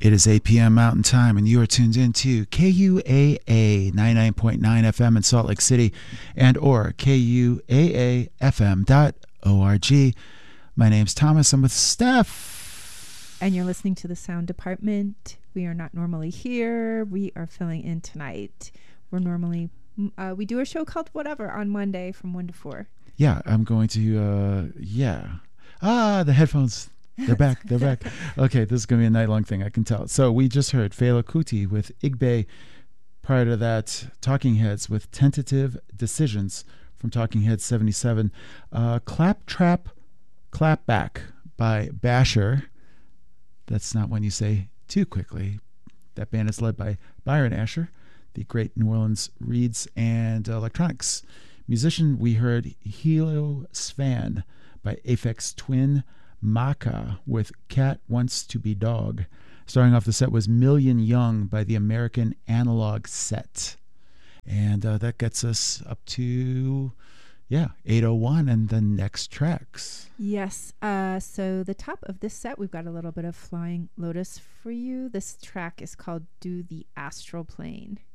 It is 8 p.m. Mountain Time, and you are tuned in to KUAA 99.9 FM in Salt Lake City and or KUAAFM.org. My name's Thomas. I'm with Steph. And you're listening to the Sound Department. We are not normally here. We are filling in tonight. We're normally, we do a show called Whatever on Monday from 1 to 4. Yeah, I'm going to, the headphones. They're back. They're back. Okay, this is going to be a night-long thing, I can tell. So we just heard Fela Kuti with Igbe. Prior to that, Talking Heads with Tentative Decisions from Talking Heads 77. Clap Trap, Clap Back by Basher. That's not one you say too quickly. That band is led by Byron Asher, the great New Orleans reeds and electronics musician. We heard Hilo Svan by Aphex Twin. Maka with Cat Wants to Be Dog. Starting off the set was Million Young by the American Analog Set. And that gets us up to, 8:01 and the next tracks. Yes. So the top of this set, we've got a little bit of Flying Lotus for you. This track is called Do the Astral Plane.